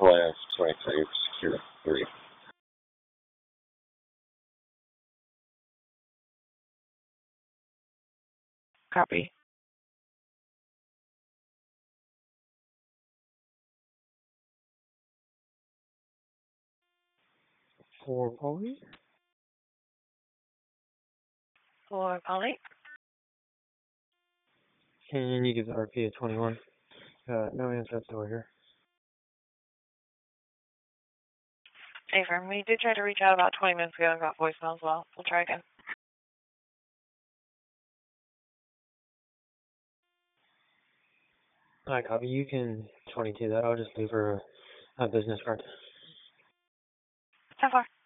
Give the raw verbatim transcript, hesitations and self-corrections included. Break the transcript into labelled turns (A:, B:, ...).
A: class twenty-two, secure three.
B: Copy.
C: For Polly?
B: For Polly?
C: Can you give the R P a twenty-one? Uh, no answer over here.
B: Hey, firm. We did try to reach out about twenty minutes ago and got voicemail as well. We'll try again.
C: Alright, copy. You can twenty-two that. I'll just leave her a business card.
B: ten four.